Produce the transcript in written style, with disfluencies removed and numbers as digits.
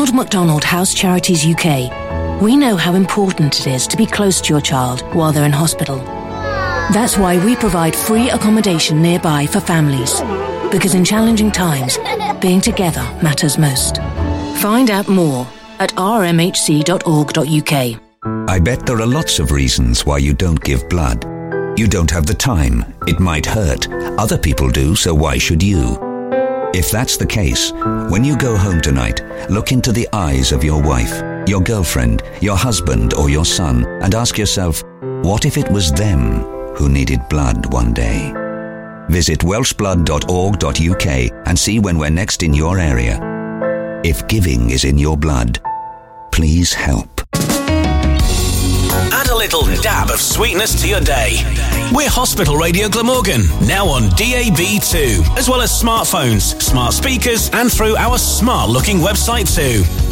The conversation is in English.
Ronald McDonald House Charities UK, we know how important it is to be close to your child while they're in hospital. That's why we provide free accommodation nearby for families. Because in challenging times, being together matters most. Find out more at rmhc.org.uk. I bet there are lots of reasons why you don't give blood. You don't have the time. It might hurt. Other people do, so why should you? If that's the case, when you go home tonight, look into the eyes of your wife, your girlfriend, your husband or your son and ask yourself, what if it was them who needed blood one day? Visit welshblood.org.uk and see when we're next in your area. If giving is in your blood, please help. Add a little dab of sweetness to your day. We're Hospital Radio Glamorgan, now on DAB2, as well as smartphones, smart speakers, and through our smart-looking website too.